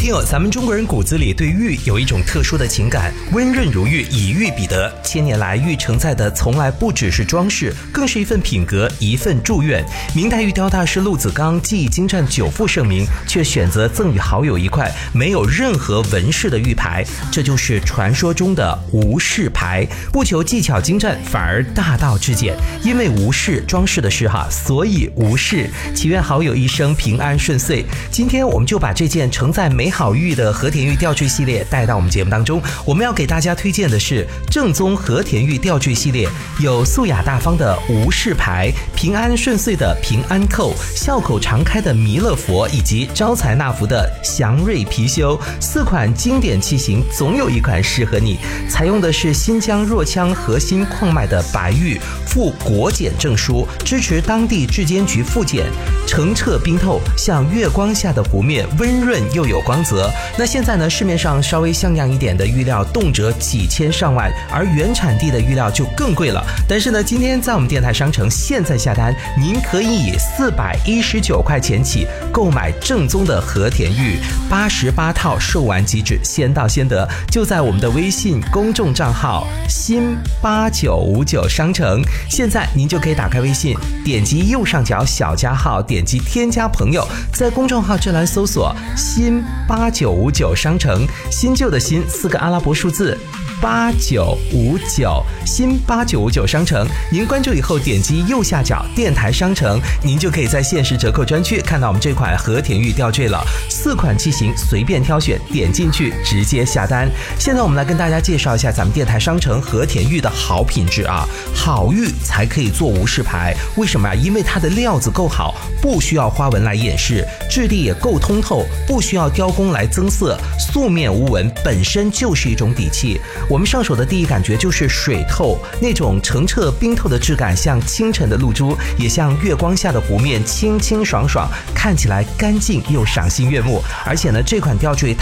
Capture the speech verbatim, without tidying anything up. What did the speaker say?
听友，咱们中国人骨子里对玉有一种特殊的情感，温润如玉，以玉彼得。千年来，玉承载的从来不只是装饰，更是一份品格，一份祝愿。明代玉雕大师陆子刚技艺精湛，久负盛名，却选择赠予好友一块没有任何纹饰的玉牌，这就是传说中的无饰牌。不求技巧精湛，反而大道至简。因为无饰装饰的是哈，所以无饰。祈愿好友一生平安顺遂。今天我们就把这件承载美好玉的和田玉吊坠系列带到我们节目当中。我们要给大家推荐的是正宗和田玉吊坠系列，有素雅大方的无饰牌，平安顺遂的平安扣，笑口常开的弥勒佛，以及招财纳福的祥瑞貔貅。四款经典器型，总有一款适合你。采用的是新疆若羌核心矿脉的白玉，附国检证书，支持当地质监局复检，澄澈冰透，像月光下的湖面，温润又有光泽。那现在呢，市面上稍微像样一点的玉料动辄几千上万，而原产地的玉料就更贵了。但是呢，今天在我们电台商城现在下单，您可以以四百一十九块钱起购买正宗的和田玉，八十八套售完即止，先到先得。就在我们的微信公众账号新八九五九商城，现在您就可以打开微信，点击右上角小加号，点击添加朋友，在公众号这栏搜索新八九五九商城，新旧的新四个阿拉伯数字八九五九，新八九五九商城。您关注以后点击右下角电台商城，您就可以在限时折扣专区看到我们这款和田玉吊坠了。四款器型随便挑选，点进去直接下单。现在我们来跟大家介绍一下咱们电台商城和田玉的好品质啊，好玉才可以做无饰牌。为什么啊？因为它的料子够好，不需要花纹来掩饰，质地也够通透，不需要雕工来增色，素面无纹本身就是一种底气。我们上手的第一感觉就是水透，那种澄澈冰透的质感，像清晨的露珠，也像月光下的湖面，清清爽爽，看起来干净又赏心悦目。而且呢，这款吊坠